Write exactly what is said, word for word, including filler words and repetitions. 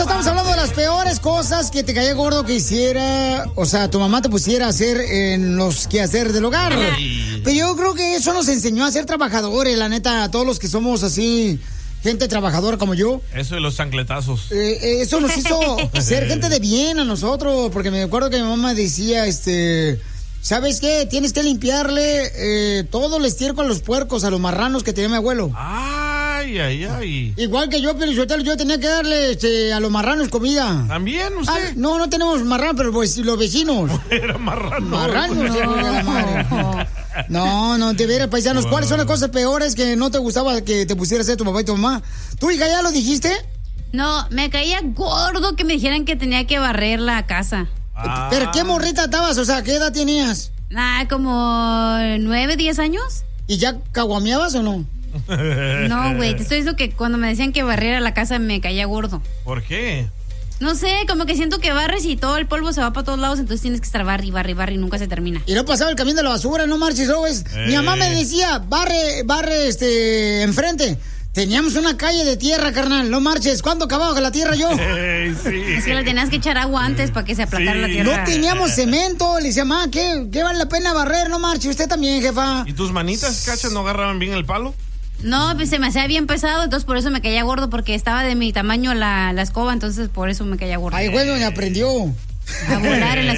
estamos hablando de las peores cosas que te caía gordo que hiciera, o sea, tu mamá te pusiera a hacer en los quehaceres del hogar. Ay. Pero yo creo que eso nos enseñó a ser trabajadores, la neta, a todos los que somos así, gente trabajadora como yo. Eso de los chancletazos. Eh, eso nos hizo ser gente de bien a nosotros, porque me acuerdo que mi mamá decía, este... ¿Sabes qué? Tienes que limpiarle eh, todo el estiércol a los puercos, a los marranos que tenía mi abuelo. Ay, ay, ay. Igual que yo, pero yo, yo tenía que darle este, a los marranos comida. ¿También usted? Ah, no, no tenemos marranos, pero pues, los vecinos. Era marrano. Marranos, no. La madre. No, no, te veras, paisanos. Wow. ¿Cuáles son las cosas peores que no te gustaba que te pusiera a hacer tu papá y tu mamá? ¿Tú, hija, ya lo dijiste? No, me caía gordo que me dijeran que tenía que barrer la casa. Ah. ¿Pero qué morrita estabas? O sea, ¿qué edad tenías? Ah, como nueve, diez años. ¿Y ya caguameabas o no? No, güey, te estoy diciendo que cuando me decían que barriera la casa me caía gordo. ¿Por qué? No sé, como que siento que barres y todo el polvo se va para todos lados, entonces tienes que estar barri, barri, barri y nunca se termina. Y no pasaba el camión de la basura, no marches, ¿no? Es? Mi mamá me decía, barre, barre, este, enfrente. Teníamos una calle de tierra, carnal, no marches. ¿Cuándo acababa la tierra yo? Hey, sí. Es que le tenías que echar agua antes para que se aplastara sí. la tierra. No teníamos cemento. Le decía, mamá, ¿qué, ¿qué vale la pena barrer? No marches, usted también, jefa. ¿Y tus manitas, Cacha, no agarraban bien el palo? No, pues se me hacía bien pesado, entonces por eso me caía gordo, porque estaba de mi tamaño la, la escoba, entonces por eso me caía gordo. Ay, güey, me aprendió a volar en la